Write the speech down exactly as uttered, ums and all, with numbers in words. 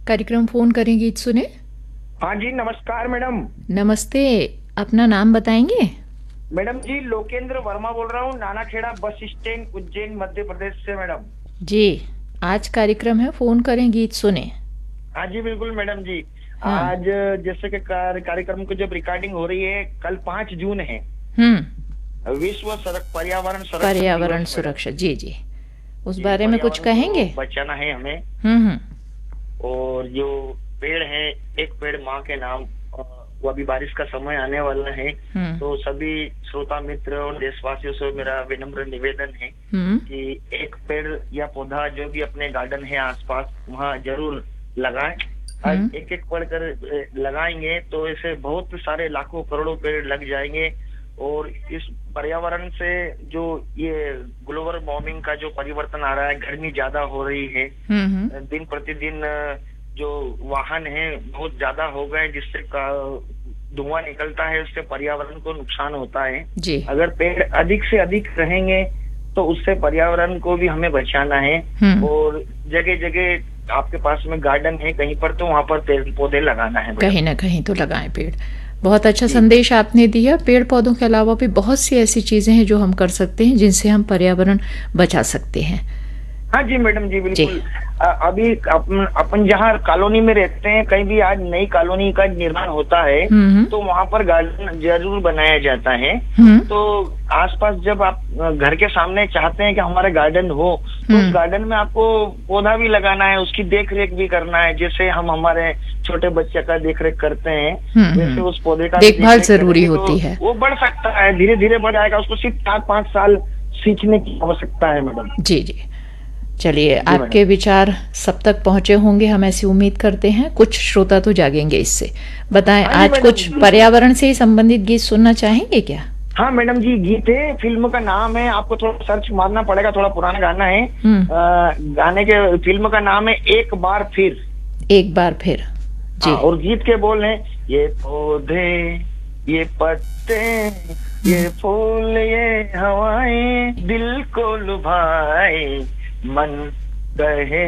कार्यक्रम फोन करें गीत सुने। हाँ जी, नमस्कार मैडम। नमस्ते, अपना नाम बताएंगे? मैडम जी, लोकेंद्र वर्मा बोल रहा हूँ, नानाखेड़ा बस स्टैंड, उज्जैन, मध्य प्रदेश से मैडम। जी, आज कार्यक्रम है फोन करें गीत सुने। हाँ जी बिल्कुल मैडम जी। हाँ। आज जैसे कि कार, कार्यक्रम की जब रिकॉर्डिंग हो रही है, कल पाँच जून है, हम्म विश्व सड़क पर्यावरण सुरक्षा पर्यावरण दिवस मैडम। सुरक्षा। जी जी, उस जी, बारे में कुछ पर्यावरण कहेंगे? को बचाना है हमें। हम्म हम्म और जो पेड़ है, एक पेड़ माँ के नाम, अ, वो अभी बारिश का समय आने वाला है, हम्म तो सभी श्रोता मित्र और देशवासियों से मेरा विनम्र निवेदन है हम्म कि एक पेड़ या पौधा जो भी अपने गार्डन है आसपास, वहाँ जरूर लगाएं। हम्म एक एक पेड़ कर लगाएंगे तो ऐसे बहुत सारे लाखों करोड़ों पेड़ लग जाएंगे। और इस पर्यावरण से जो ये ग्लोबल वार्मिंग का जो परिवर्तन आ रहा है, गर्मी ज्यादा हो रही है, हम्म हम्म दिन प्रतिदिन जो वाहन है बहुत ज्यादा हो गए, जिससे धुआं निकलता है, उससे पर्यावरण को नुकसान होता है। जी। अगर पेड़ अधिक से अधिक रहेंगे तो उससे पर्यावरण को भी हमें बचाना है। हम्म और जगह जगह आपके पास में गार्डन है कहीं पर, तो वहाँ पर पेड़ पौधे लगाना है। कहीं ना कहीं तो लगाएं पेड़। बहुत अच्छा संदेश आपने दिया। पेड़ पौधों के अलावा भी बहुत सी ऐसी चीजें हैं जो हम कर सकते हैं, जिनसे हम पर्यावरण बचा सकते हैं। हाँ जी मैडम जी बिल्कुल। अभी अपन अपन जहाँ कॉलोनी में रहते हैं, कहीं भी आज नई कॉलोनी का निर्माण होता है तो वहाँ पर गार्डन जरूर बनाया जाता है। तो आसपास जब आप घर के सामने चाहते हैं कि हमारा गार्डन हो, तो उस गार्डन में आपको पौधा भी लगाना है, उसकी देख रेख भी करना है, जैसे हम हमारे छोटे बच्चे का देख रेख करते हैं, वैसे उस पौधे का देखभाल जरूरी होती है। वो बढ़ सकता है, धीरे धीरे बढ़ जाएगा। उसको सिर्फ चार पाँच साल सीखने की आवश्यकता है मैडम। जी जी, चलिए, आपके विचार सब तक पहुंचे होंगे, हम ऐसी उम्मीद करते हैं। कुछ श्रोता तो जागेंगे इससे। बताएं, आज कुछ पर्यावरण से संबंधित गीत सुनना चाहेंगे क्या? हाँ मैडम जी, गीत है, फिल्म का नाम है, आपको थोड़ा सर्च मारना पड़ेगा, थोड़ा पुराना गाना है। आ, गाने के फिल्म का नाम है एक बार फिर। एक बार फिर जी। हाँ, और गीत के बोल हैं, ये पौधे, ये पत्ते, ये फूल, ये हवाएं दिल को लुभाए, मन कहे